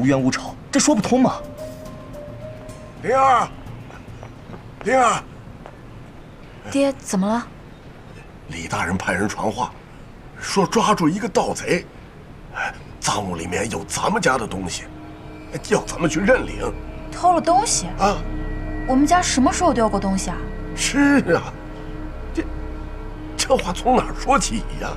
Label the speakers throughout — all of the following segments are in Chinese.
Speaker 1: 冤无仇，这说不通嘛。
Speaker 2: 灵儿，灵儿，
Speaker 3: 爹，怎么了？
Speaker 2: 李大人派人传话，说抓住一个盗贼，赃物里面有咱们家的东西，叫咱们去认领。
Speaker 3: 偷了东西
Speaker 2: 啊？
Speaker 3: 我们家什么时候丢过东西啊？
Speaker 2: 是啊，这话从哪儿说起呀？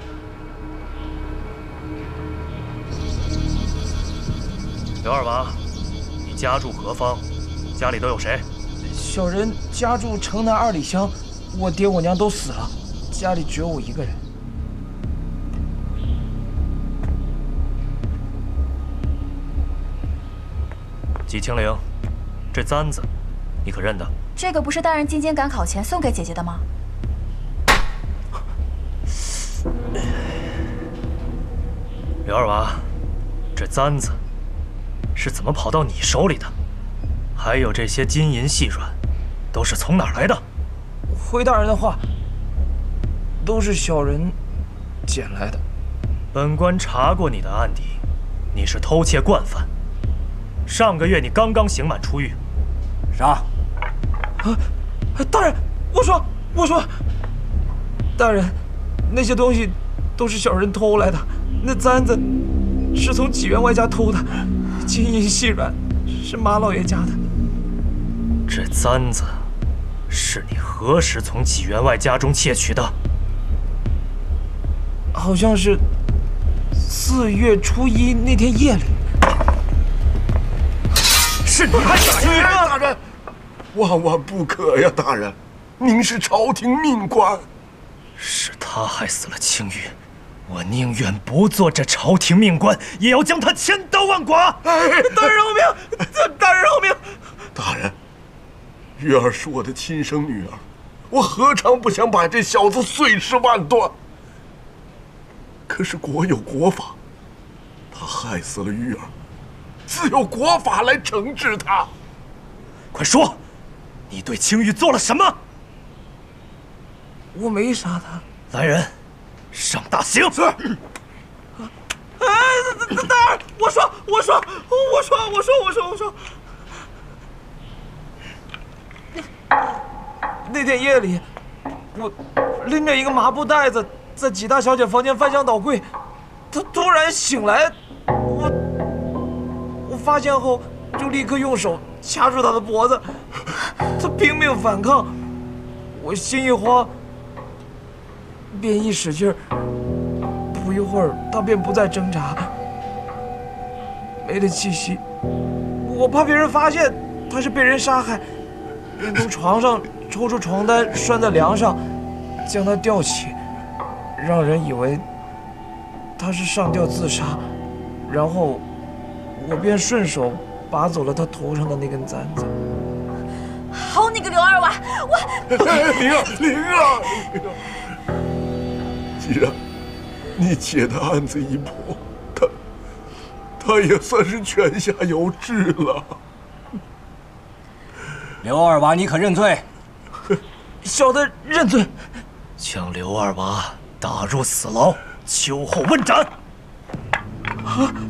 Speaker 4: 刘二娃，你家住何方？家里都有谁？
Speaker 5: 小人家住城南2里乡，我爹我娘都死了，家里只有我一个人。
Speaker 4: 纪清灵，这簪子，你可认得？
Speaker 3: 这个不是大人进京赶考前送给姐姐的吗？
Speaker 4: 刘二娃，这簪子是怎么跑到你手里的？还有这些金银细软，都是从哪儿来的？
Speaker 5: 回大人的话，都是小人捡来的。
Speaker 4: 本官查过你的案底，你是偷窃惯犯。上个月你刚刚刑满出狱。
Speaker 1: 啥？
Speaker 5: 大人，我说，大人，那些东西都是小人偷来的。那簪子是从纪员外家偷的，金银细软是马老爷家的。
Speaker 4: 这簪子是你何时从纪员外家中窃取的？
Speaker 5: 好像是4月初1那天夜里。
Speaker 4: 是你害死了
Speaker 2: 大人，万万不可呀！大人，您是朝廷命官。
Speaker 4: 是他害死了青玉，我宁愿不做这朝廷命官，也要将他千刀万剐！
Speaker 5: 大人饶命！大人饶命！
Speaker 2: 大人，玉儿是我的亲生女儿，我何尝不想把这小子碎尸万段？可是国有国法，他害死了玉儿，自有国法来惩治他。
Speaker 4: 快说，你对青玉做了什么？
Speaker 5: 我没杀他。
Speaker 4: 来人，上大刑！
Speaker 2: 是。
Speaker 5: 大人，我说，那天夜里，我拎着一个麻布袋子在纪大小姐房间翻箱倒柜，她突然醒来，我发现后就立刻用手掐住她的脖子，她拼命反抗，我心一慌，便一使劲儿，不一会儿她便不再挣扎，没了气息。我怕别人发现她是被人杀害，便从床上抽出床单拴在梁上，将她吊起，让人以为她是上吊自杀，然后我便顺手拔走了她头上的那根簪子。
Speaker 3: 好你个刘二娃，
Speaker 2: 灵儿，既然你姐的案子一破，他也算是泉下有知了。
Speaker 1: 刘二娃，你可认罪？
Speaker 5: 小的认罪。
Speaker 4: 将刘二娃打入死牢，秋后问斩。